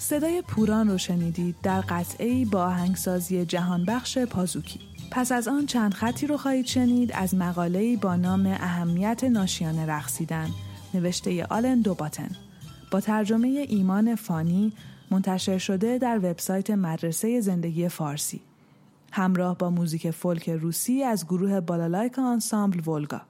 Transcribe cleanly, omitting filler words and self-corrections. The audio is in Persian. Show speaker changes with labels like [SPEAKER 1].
[SPEAKER 1] صدای پوران رو شنیدید در قطعه‌ای با آهنگسازی جهانبخش پازوکی. پس از آن چند خطی رو خواهید شنید از مقاله‌ای با نام اهمیت ناشیانه رقصیدن نوشته آلن دوباتن با ترجمه ایمان فانی منتشر شده در وبسایت مدرسه زندگی فارسی، همراه با موزیک فولک روسی از گروه بالالایکا آنسامبل ولگا.